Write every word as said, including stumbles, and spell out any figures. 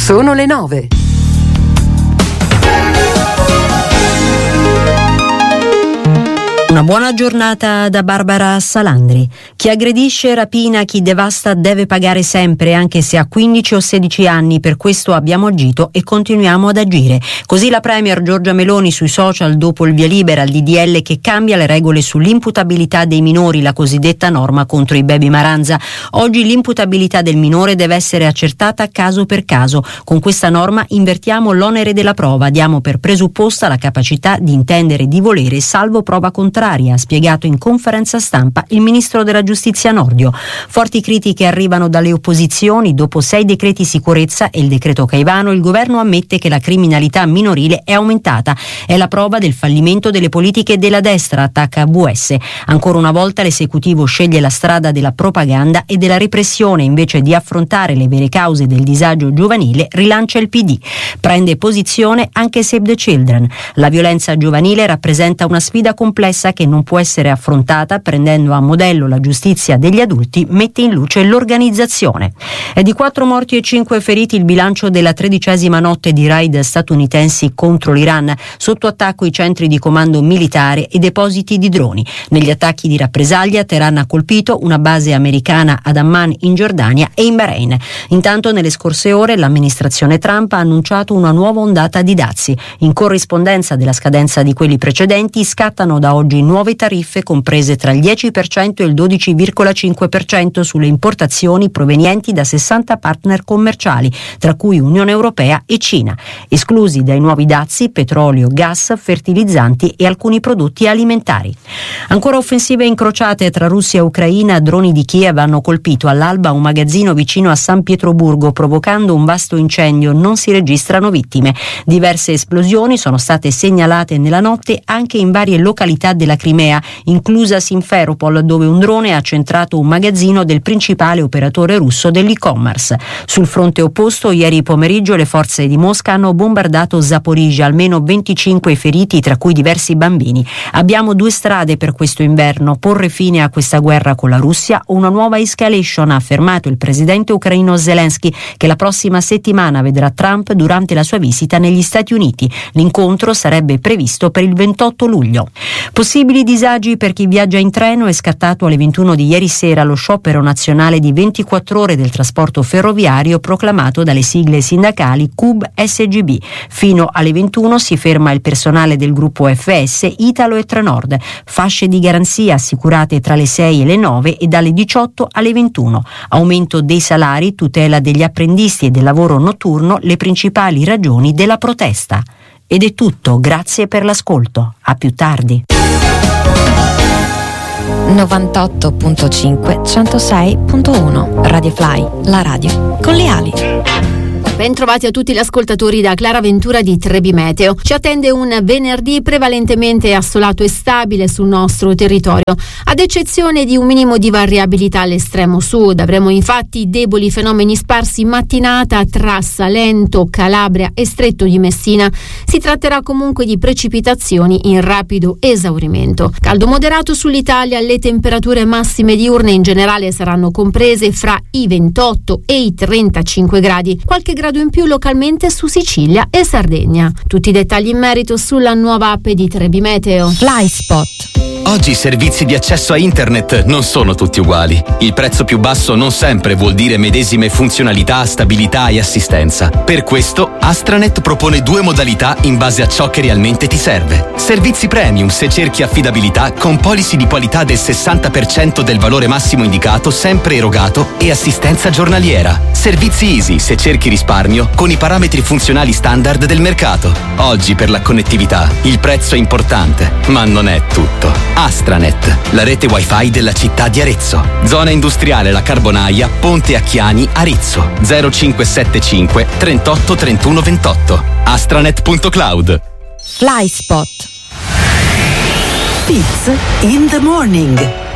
Sono le nove. Una buona giornata da Barbara Salandri. Chi aggredisce, rapina, chi devasta deve pagare sempre, anche se ha quindici o sedici anni. Per questo abbiamo agito e continuiamo ad agire. Così la Premier Giorgia Meloni sui social dopo il via libera al D D L che cambia le regole sull'imputabilità dei minori, la cosiddetta norma contro i baby Maranza. Oggi l'imputabilità del minore deve essere accertata caso per caso. Con questa norma invertiamo l'onere della prova, diamo per presupposta la capacità di intendere e di volere salvo prova contraria, ha spiegato in conferenza stampa il ministro della giustizia Nordio. Forti critiche arrivano dalle opposizioni. Dopo sei decreti sicurezza e il decreto Caivano, il governo ammette che la criminalità minorile è aumentata. È la prova del fallimento delle politiche della destra, attacca V S. Ancora una volta l'esecutivo sceglie la strada della propaganda e della repressione invece di affrontare le vere cause del disagio giovanile, rilancia il P D. Prende posizione anche Save the Children. La violenza giovanile rappresenta una sfida complessa che non può essere affrontata prendendo a modello la giustizia degli adulti, mette in luce l'organizzazione. È di quattro morti e cinque feriti il bilancio della tredicesima notte di raid statunitensi contro l'Iran, sotto attacco i centri di comando militare e depositi di droni. Negli attacchi di rappresaglia Teheran ha colpito una base americana ad Amman in Giordania e in Bahrain. Intanto nelle scorse ore l'amministrazione Trump ha annunciato una nuova ondata di dazi. In corrispondenza della scadenza di quelli precedenti scattano da oggi nuove tariffe comprese tra il dieci per cento e il dodici virgola cinque per cento sulle importazioni provenienti da sessanta partner commerciali, tra cui Unione Europea e Cina. Esclusi dai nuovi dazi petrolio, gas, fertilizzanti e alcuni prodotti alimentari. Ancora offensive incrociate tra Russia e Ucraina. Droni di Kiev hanno colpito all'alba un magazzino vicino a San Pietroburgo, provocando un vasto incendio. Non si registrano vittime. Diverse esplosioni sono state segnalate nella notte anche in varie località della Crimea, inclusa Simferopol, dove un drone ha centrato un magazzino del principale operatore russo dell'e-commerce. Sul fronte opposto, ieri pomeriggio le forze di Mosca hanno bombardato Zaporizhzhia, almeno venticinque feriti, tra cui diversi bambini. Abbiamo due strade per questo inverno: porre fine a questa guerra con la Russia o una nuova escalation, ha affermato il presidente ucraino Zelensky, che la prossima settimana vedrà Trump durante la sua visita negli Stati Uniti. L'incontro sarebbe previsto per il ventotto luglio. Possibili disagi per chi viaggia in treno. È scattato alle ventuno di ieri sera lo sciopero nazionale di ventiquattro ore del trasporto ferroviario proclamato dalle sigle sindacali C U B S G B. Fino alle ventuno si ferma il personale del gruppo F S, Italo e Trenord. Fasce di garanzia assicurate tra le sei e le nove e dalle diciotto alle ventuno. Aumento dei salari, tutela degli apprendisti e del lavoro notturno, le principali ragioni della protesta. Ed è tutto, grazie per l'ascolto. A più tardi. novantotto virgola cinque centosei virgola uno Radio Fly, la radio con le ali. Ben trovati a tutti gli ascoltatori da Clara Ventura di Trebi Meteo. Ci attende un venerdì prevalentemente assolato e stabile sul nostro territorio, ad eccezione di un minimo di variabilità all'estremo sud. Avremo infatti deboli fenomeni sparsi in mattinata tra Salento, Calabria e Stretto di Messina. Si tratterà comunque di precipitazioni in rapido esaurimento. Caldo moderato sull'Italia, le temperature massime diurne in generale saranno comprese fra i ventotto e i trentacinque gradi, qualche grado in più localmente su Sicilia e Sardegna. Tutti i dettagli in merito sulla nuova app di Trebi Meteo. Flyspot. Oggi i servizi di accesso a internet non sono tutti uguali. Il prezzo più basso non sempre vuol dire medesime funzionalità, stabilità e assistenza. Per questo Astranet propone due modalità in base a ciò che realmente ti serve. Servizi premium se cerchi affidabilità con policy di qualità del sessanta per cento del valore massimo indicato sempre erogato e assistenza giornaliera. Servizi easy se cerchi risparmio con i parametri funzionali standard del mercato. Oggi per la connettività il prezzo è importante, ma non è tutto. Astranet, la rete wifi della città di Arezzo. Zona industriale La Carbonaia, Ponte Acchiani, Arezzo. zero cinque sette cinque trentotto trentuno ventotto. astranet punto cloud. Flyspot. Fits in the morning.